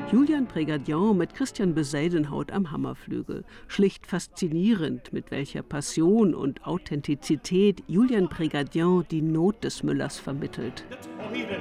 Julian Prégardien mit Christian Besadenhout am Hammerflügel. Schlicht faszinierend, mit welcher Passion und Authentizität Julian Prégardien die Not des Müllers vermittelt.